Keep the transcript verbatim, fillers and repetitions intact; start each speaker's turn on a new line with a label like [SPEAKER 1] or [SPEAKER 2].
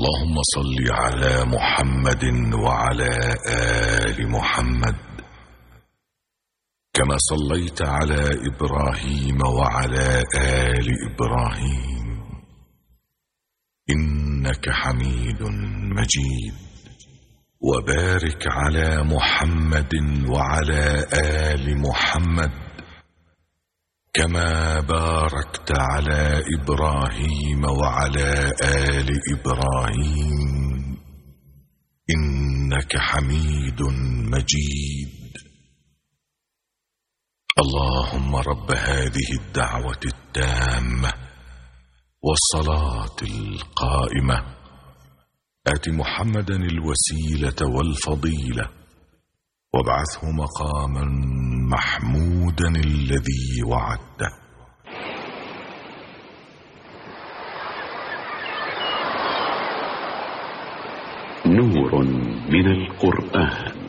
[SPEAKER 1] اللهم صل على محمد وعلى آل محمد كما صليت على إبراهيم وعلى آل إبراهيم إنك حميد مجيد. وبارك على محمد وعلى آل محمد كما باركت على إبراهيم وعلى آل إبراهيم إنك حميد مجيد. اللهم رب هذه الدعوة التامة والصلاة القائمة آت محمدا الوسيلة والفضيلة وابعثه مقاما محمودا الذي وعدته.
[SPEAKER 2] نور من القرآن.